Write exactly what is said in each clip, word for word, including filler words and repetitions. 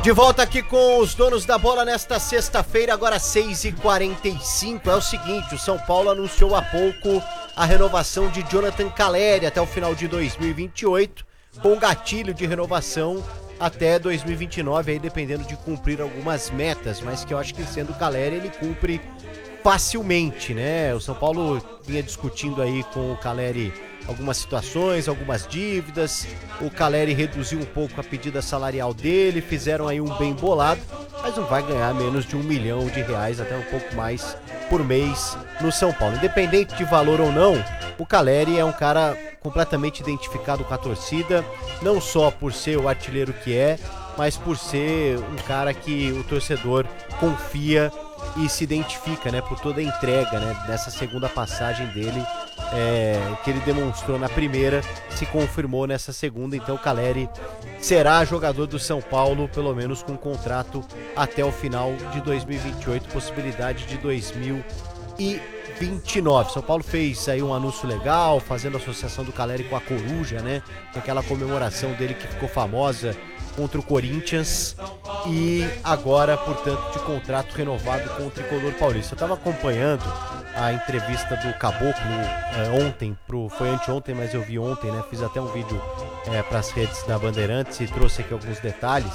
De volta aqui com os donos da bola nesta sexta-feira, agora seis e quarenta e cinco. É o seguinte, o São Paulo anunciou há pouco a renovação de Jonathan Calleri até o final de dois mil e vinte e oito, com gatilho de renovação até dois mil e vinte e nove, aí dependendo de cumprir algumas metas, mas que eu acho que sendo o Calleri ele cumpre facilmente, né? O São Paulo vinha discutindo aí com o Calleri algumas situações, algumas dívidas. O Calleri reduziu um pouco a pedida salarial dele, fizeram aí um bem bolado, mas não vai ganhar menos de um milhão de reais, até um pouco mais por mês no São Paulo. Independente de valor ou não, o Calleri é um cara completamente identificado com a torcida, não só por ser o artilheiro que é, mas por ser um cara que o torcedor confia e se identifica, né, por toda a entrega, né, dessa segunda passagem dele. É, o que ele demonstrou na primeira se confirmou nessa segunda, então o Calleri será jogador do São Paulo, pelo menos com contrato até o final de dois mil e vinte e oito, possibilidade de dois mil e vinte e nove. São Paulo fez aí um anúncio legal, fazendo a associação do Calleri com a Coruja, né, com aquela comemoração dele que ficou famosa contra o Corinthians, e agora, portanto, de contrato renovado com o Tricolor Paulista. Eu estava acompanhando a entrevista do Caboclo é, ontem, pro, foi anteontem, mas eu vi ontem, né? Fiz até um vídeo é, para as redes da Bandeirantes e trouxe aqui alguns detalhes,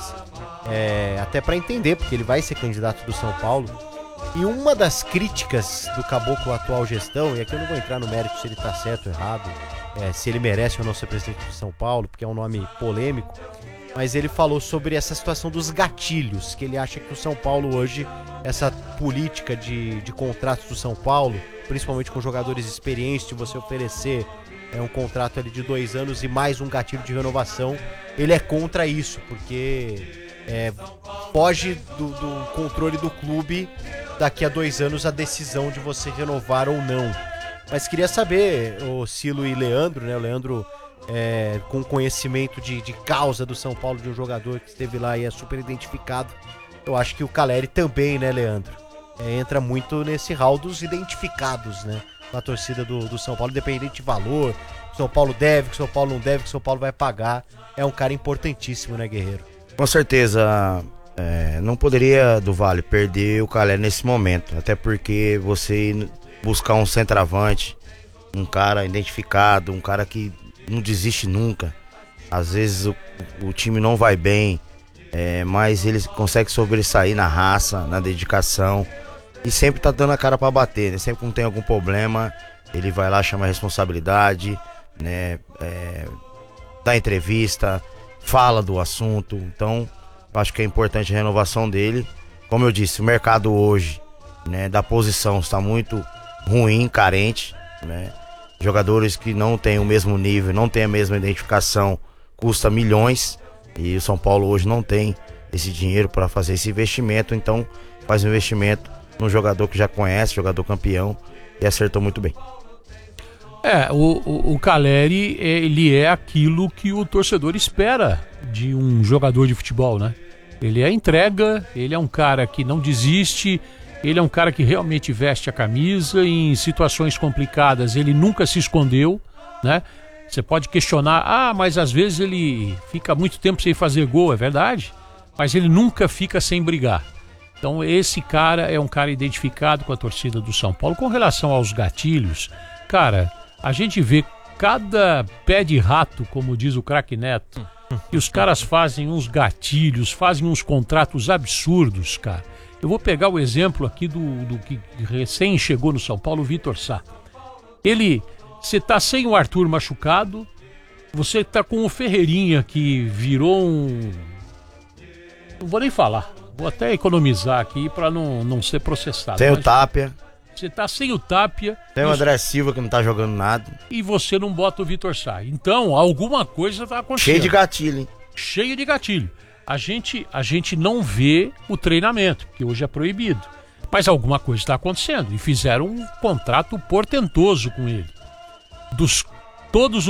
é, até para entender, porque ele vai ser candidato do São Paulo. E uma das críticas do Caboclo à atual gestão, e aqui eu não vou entrar no mérito se ele está certo ou errado, é, se ele merece ou não ser presidente do São Paulo, porque é um nome polêmico, mas ele falou sobre essa situação dos gatilhos, que ele acha que o São Paulo hoje, essa política de, de contratos do São Paulo, principalmente com jogadores experientes, de você oferecer é, um contrato ali de dois anos e mais um gatilho de renovação, ele é contra isso, porque é, foge do, do controle do clube daqui a dois anos a decisão de você renovar ou não. Mas queria saber, o Cilo e Leandro, né, o Leandro... É, com conhecimento de, de causa do São Paulo, de um jogador que esteve lá e é super identificado. Eu acho que o Calleri também, né, Leandro? É, entra muito nesse hall dos identificados, né? Com a torcida do, do São Paulo, independente de valor, que o São Paulo deve, que o São Paulo não deve, que o São Paulo vai pagar. É um cara importantíssimo, né, Guerreiro? Com certeza, é, não poderia, do Vale, perder o Calleri nesse momento. Até porque você buscar um centroavante, um cara identificado, um cara que não desiste nunca. Às vezes o, o time não vai bem, é, mas ele consegue sobressair na raça, na dedicação, e sempre tá dando a cara pra bater, né? Sempre que tem algum problema, ele vai lá, chama a responsabilidade, né? É, dá entrevista, fala do assunto. Então eu acho que é importante a renovação dele. Como eu disse, o mercado hoje, né, da posição está muito ruim, carente, né? Jogadores que não têm o mesmo nível, não têm a mesma identificação, custa milhões, e o São Paulo hoje não tem esse dinheiro para fazer esse investimento, então faz um investimento num jogador que já conhece, jogador campeão, e acertou muito bem. É, o, o, o Calleri, ele é aquilo que o torcedor espera de um jogador de futebol, né? Ele é entrega, ele é um cara que não desiste. Ele é um cara que realmente veste a camisa, em situações complicadas ele nunca se escondeu, né? Você pode questionar, ah, mas às vezes ele fica muito tempo sem fazer gol, é verdade, mas ele nunca fica sem brigar. Então esse cara é um cara identificado com a torcida do São Paulo. Com relação aos gatilhos, cara, a gente vê cada pé de rato, como diz o craque Neto, e os caras fazem uns gatilhos, fazem uns contratos absurdos, cara. Eu vou pegar o exemplo aqui do, do que recém chegou no São Paulo, o Vitor Sá. Ele, você tá sem o Arthur machucado, você tá com o Ferreirinha que virou um... Não vou nem falar, vou até economizar aqui para não, não ser processado. Tem o Tapia. Você tá sem o Tapia. Tem o André Silva que não tá jogando nada. E você não bota o Vitor Sá. Então, alguma coisa tá acontecendo. Cheio de gatilho, hein? Cheio de gatilho. A gente, a gente não vê o treinamento, que hoje é proibido. Mas alguma coisa está acontecendo. E fizeram um contrato portentoso com ele. Dos todos